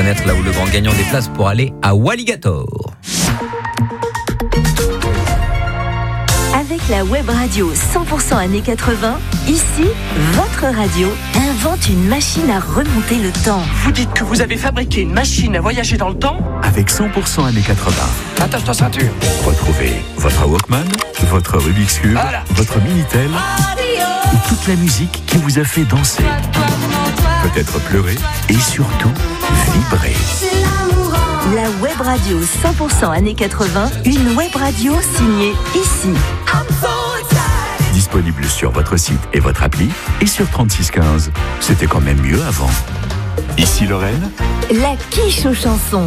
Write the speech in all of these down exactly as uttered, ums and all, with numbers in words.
connaître là où le grand gagnant des places pour aller à Walligator. Avec la web radio cent pour cent années quatre-vingts, ici, votre radio invente une machine à remonter le temps. Vous dites que vous avez fabriqué une machine à voyager dans le temps ? Avec cent pour cent années quatre-vingts. Attache ta ceinture. Retrouvez votre Walkman, votre Rubik's Cube, Voilà. votre Minitel ou toute la musique qui vous a fait danser, peut-être pleurer et surtout vibrer. La web radio cent pour cent années quatre-vingts, une web radio signée ici. Disponible sur votre site et votre appli et sur trente-six quinze. C'était quand même mieux avant. Ici Lorraine. La quiche aux chansons.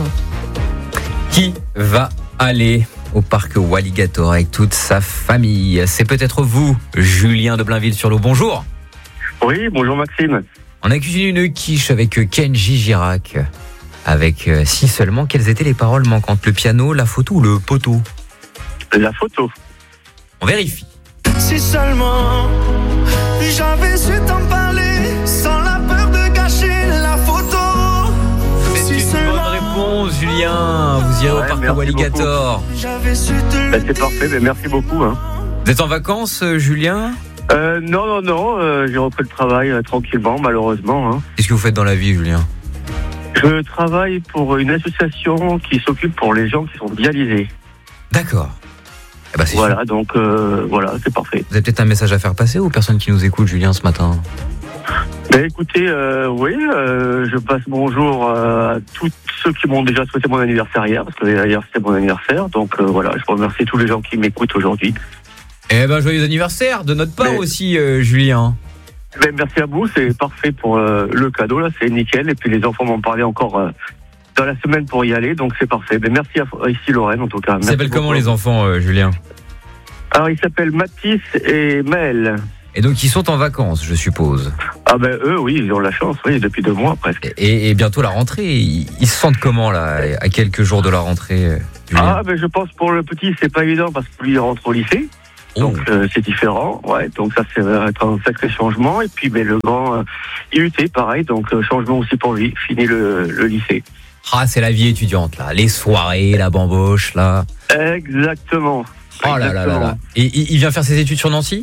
Qui va aller au parc Walligator avec toute sa famille? C'est peut-être vous, Julien de Blainville-sur-Lot. Bonjour. Oui, bonjour Maxime. On a cuisiné une quiche avec Kenji Girac. Avec euh, si seulement, quelles étaient les paroles manquantes? Le piano, la photo ou le poteau? La photo. On vérifie. Si seulement j'avais su t'en parler sans la peur de gâcher la photo. C'est une bonne réponse, Julien. Vous irez Ouais, au parc merci Walligator. J'avais su te Ben, c'est parfait, ben, merci beaucoup. Hein. Vous êtes en vacances, euh, Julien? Euh, non, non, non, euh, j'ai repris le travail euh, tranquillement, malheureusement. Hein. Qu'est-ce que vous faites dans la vie, Julien? Je travaille pour une association qui s'occupe pour les gens qui sont dialysés. D'accord. Eh ben, c'est Voilà, donc euh, voilà, c'est parfait. Vous avez peut-être un message à faire passer aux personnes qui nous écoutent, Julien, ce matin? Ben, écoutez, euh, oui, euh, je passe bonjour euh, à tous ceux qui m'ont déjà souhaité mon anniversaire hier, parce que hier c'était mon anniversaire. Donc euh, voilà, je remercie tous les gens qui m'écoutent aujourd'hui. Eh ben, joyeux anniversaire de notre part Mais- aussi, euh, Julien. Ben, merci à vous, c'est parfait pour euh, le cadeau, là, c'est nickel. Et puis les enfants m'ont parlé encore euh, dans la semaine pour y aller, donc c'est parfait. Ben, merci à ici Lorraine en tout cas. Ils s'appellent comment les enfants, euh, Julien? Alors ils s'appellent Mathis et Maël. Et donc ils sont en vacances, je suppose. Ah ben eux, oui, ils ont la chance, oui, depuis deux mois presque. Et, et bientôt la rentrée. Ils, ils se sentent comment là, à quelques jours de la rentrée, euh, Julien? Ah ben je pense pour le petit c'est pas évident parce que lui il rentre au lycée. Donc Oh. euh, c'est différent, ouais. Donc ça c'est va être un sacré changement. Et puis ben le grand euh, I U T pareil, donc euh, changement aussi pour lui. Fini le, le lycée. Ah, c'est la vie étudiante là, les soirées, la bamboche là. Exactement. Oh là là là Exactement. là. Et il il vient faire ses études sur Nancy?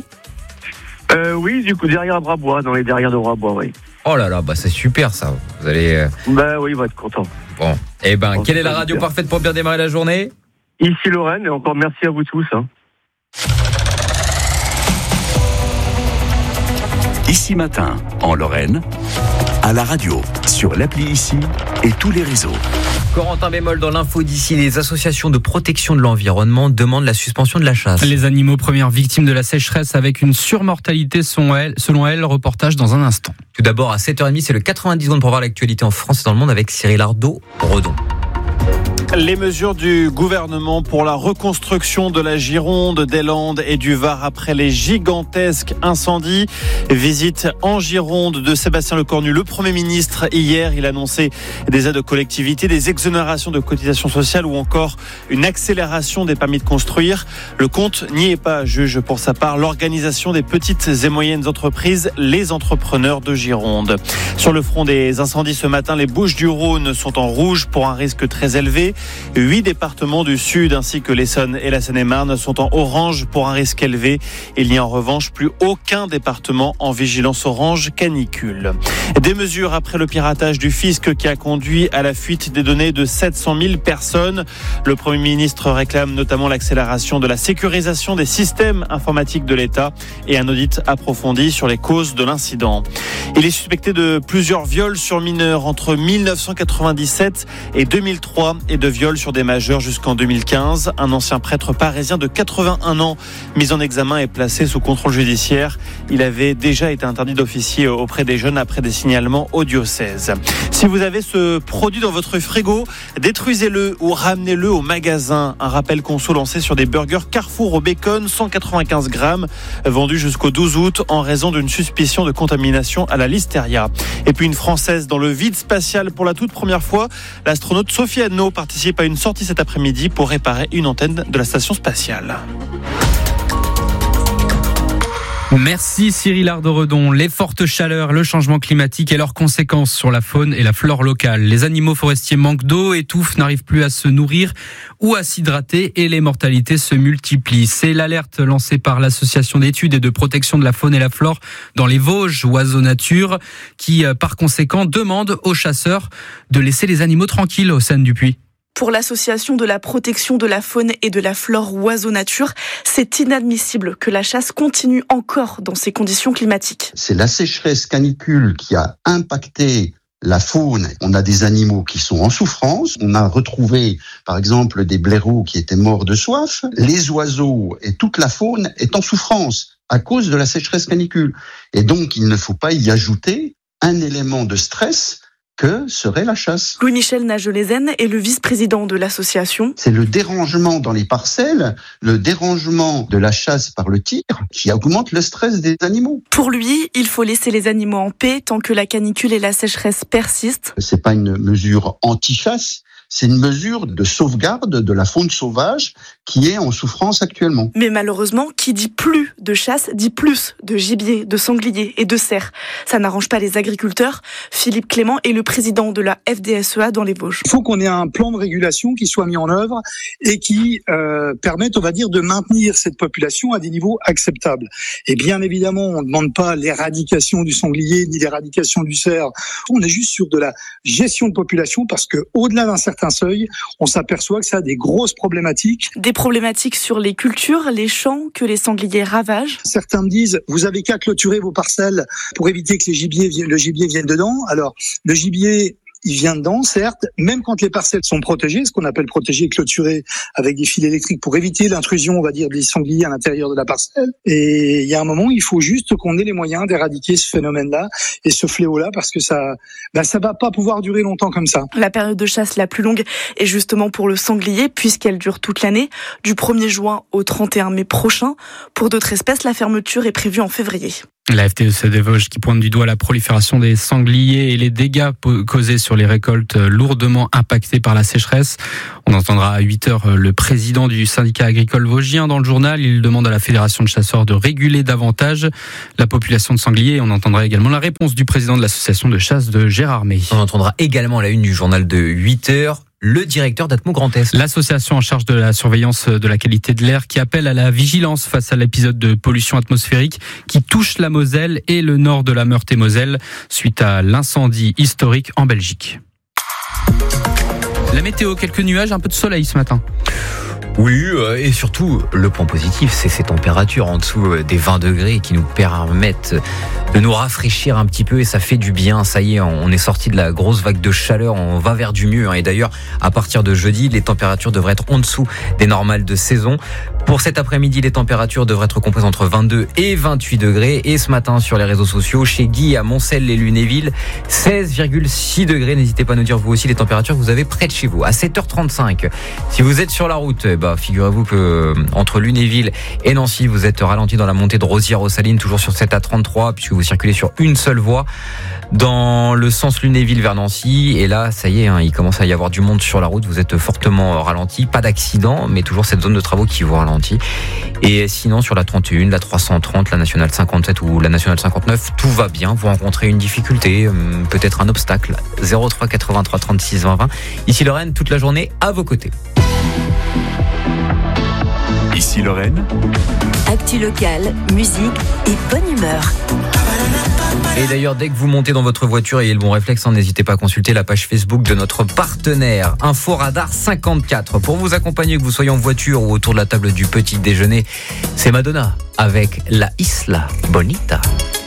Euh, oui, du coup derrière Brabois, dans les derrières de Brabois, oui. Oh là là, bah c'est super ça. Vous allez. euh, Ben oui, il va être content. Bon. Eh ben, Oh, quelle est la super. radio parfaite pour bien démarrer la journée? Ici Lorraine et encore merci à vous tous. Hein. Ici Matin, en Lorraine, à la radio, sur l'appli Ici et tous les réseaux. Corentin Bémol dans l'info d'ici, les associations de protection de l'environnement demandent la suspension de la chasse. Les animaux premières victimes de la sécheresse avec une surmortalité selon elles, selon elles, reportage dans un instant. Tout d'abord, à sept heures trente, c'est le quatre-vingt-dix secondes pour voir l'actualité en France et dans le monde avec Cyril Ardo, Redon. Les mesures du gouvernement pour la reconstruction de la Gironde, des Landes et du Var après les gigantesques incendies. Visite en Gironde de Sébastien Lecornu, le Premier ministre. Hier, il a annoncé des aides aux collectivités, des exonérations de cotisations sociales ou encore une accélération des permis de construire. Le compte n'y est pas, juge pour sa part l'organisation des petites et moyennes entreprises, les entrepreneurs de Gironde. Sur le front des incendies ce matin, les Bouches-du-Rhône sont en rouge pour un risque très élevé. Huit départements du Sud ainsi que l'Essonne et la Seine-et-Marne sont en orange pour un risque élevé. Il n'y a en revanche plus aucun département en vigilance orange canicule. Des mesures après le piratage du fisc qui a conduit à la fuite des données de sept cent mille personnes. Le Premier ministre réclame notamment l'accélération de la sécurisation des systèmes informatiques de l'État et un audit approfondi sur les causes de l'incident. Il est suspecté de plusieurs viols sur mineurs entre mille neuf cent quatre-vingt-dix-sept et deux mille trois et de viols sur des majeurs jusqu'en deux mille quinze. Un ancien prêtre parisien de quatre-vingt-un ans mis en examen et placé sous contrôle judiciaire. Il avait déjà été interdit d'officier auprès des jeunes après des signalements au diocèse. Si vous avez ce produit dans votre frigo, détruisez-le ou ramenez-le au magasin. Un rappel conso lancé sur des burgers Carrefour au bacon, cent quatre-vingt-quinze grammes, vendus jusqu'au douze août en raison d'une suspicion de contamination à la listeria. Et puis une Française dans le vide spatial pour la toute première fois. L'astronaute Sophie Anneau participe à une sortie cet après-midi pour réparer une antenne de la station spatiale. Merci Cyril Ardoredon. Les fortes chaleurs, le changement climatique et leurs conséquences sur la faune et la flore locale. Les animaux forestiers manquent d'eau, étouffent, n'arrivent plus à se nourrir ou à s'hydrater et les mortalités se multiplient. C'est l'alerte lancée par l'Association d'études et de protection de la faune et la flore dans les Vosges, Oiseaux Nature, qui par conséquent demande aux chasseurs de laisser les animaux tranquilles au Seine du Puy. Pour l'association de la protection de la faune et de la flore Oiseaux Nature, c'est inadmissible que la chasse continue encore dans ces conditions climatiques. C'est la sécheresse canicule qui a impacté la faune. On a des animaux qui sont en souffrance. On a retrouvé, par exemple, des blaireaux qui étaient morts de soif. Les oiseaux et toute la faune est en souffrance à cause de la sécheresse canicule. Et donc, il ne faut pas y ajouter un élément de stress que serait la chasse. Louis-Michel Nagelezen est le vice-président de l'association. C'est le dérangement dans les parcelles, le dérangement de la chasse par le tir qui augmente le stress des animaux. Pour lui, il faut laisser les animaux en paix tant que la canicule et la sécheresse persistent. C'est pas une mesure anti-chasse, c'est une mesure de sauvegarde de la faune sauvage qui est en souffrance actuellement. Mais malheureusement, qui dit plus de chasse, dit plus de gibier, de sanglier et de cerfs. Ça n'arrange pas les agriculteurs. Philippe Clément est le président de la F D S E A dans les Vosges. Il faut qu'on ait un plan de régulation qui soit mis en œuvre et qui euh, permette, on va dire, de maintenir cette population à des niveaux acceptables. Et bien évidemment, on ne demande pas l'éradication du sanglier ni l'éradication du cerf. On est juste sur de la gestion de population parce que au-delà d'un certain seuil, on s'aperçoit que ça a des grosses problématiques. Des problématiques sur les cultures, les champs que les sangliers ravagent. Certains me disent, vous avez qu'à clôturer vos parcelles pour éviter que les gibiers, le gibier vienne dedans. Alors, le gibier, il vient dedans, certes, même quand les parcelles sont protégées, ce qu'on appelle protégées, clôturées avec des fils électriques pour éviter l'intrusion, on va dire, des sangliers à l'intérieur de la parcelle. Et il y a un moment, il faut juste qu'on ait les moyens d'éradiquer ce phénomène-là et ce fléau-là parce que ça, ben, ça va pas pouvoir durer longtemps comme ça. La période de chasse la plus longue est justement pour le sanglier puisqu'elle dure toute l'année, du premier juin au trente et un mai prochain. Pour d'autres espèces, la fermeture est prévue en février. La F D S E A des Vosges qui pointe du doigt la prolifération des sangliers et les dégâts causés sur les récoltes lourdement impactées par la sécheresse. On entendra à huit heures le président du syndicat agricole vosgien dans le journal. Il demande à la fédération de chasseurs de réguler davantage la population de sangliers. On entendra également la réponse du président de l'association de chasse de Gérardmer. On entendra également la une du journal de huit heures. Le directeur d'Atmo Grand Est. L'association en charge de la surveillance de la qualité de l'air qui appelle à la vigilance face à l'épisode de pollution atmosphérique qui touche la Moselle et le nord de la Meurthe-et-Moselle suite à l'incendie historique en Belgique. La météo, quelques nuages, un peu de soleil ce matin. Oui, et surtout, le point positif, c'est ces températures en dessous des vingt degrés qui nous permettent de nous rafraîchir un petit peu et ça fait du bien. Ça y est, on est sorti de la grosse vague de chaleur, on va vers du mieux. Et d'ailleurs, à partir de jeudi, les températures devraient être en dessous des normales de saison. Pour cet après-midi, les températures devraient être comprises entre vingt-deux et vingt-huit degrés. Et ce matin, sur les réseaux sociaux, chez Guy, à Moncel et Lunéville, seize virgule six degrés. N'hésitez pas à nous dire vous aussi les températures que vous avez près de chez vous. À sept heures trente-cinq, si vous êtes sur la route, bah, figurez-vous que entre Lunéville et Nancy, vous êtes ralenti dans la montée de Rosières-aux-Salines, toujours sur cette A trente-trois, puisque vous circulez sur une seule voie dans le sens Lunéville vers Nancy. Et là, ça y est, hein, il commence à y avoir du monde sur la route. Vous êtes fortement ralenti. Pas d'accident, mais toujours cette zone de travaux qui vous ralentit. Et sinon, sur la trente et un, la trois cent trente, la nationale cinquante-sept ou la nationale cinquante-neuf, tout va bien. Vous rencontrez une difficulté, peut-être un obstacle. zéro trois quatre-vingt-trois trente-six vingt vingt. Ici Lorraine, toute la journée à vos côtés. Ici Lorraine. Actu locale, musique et bonne humeur. Et d'ailleurs, dès que vous montez dans votre voiture, ayez le bon réflexe, hein, n'hésitez pas à consulter la page Facebook de notre partenaire Info Radar cinquante-quatre. Pour vous accompagner, que vous soyez en voiture ou autour de la table du petit déjeuner, c'est Madonna avec La Isla Bonita.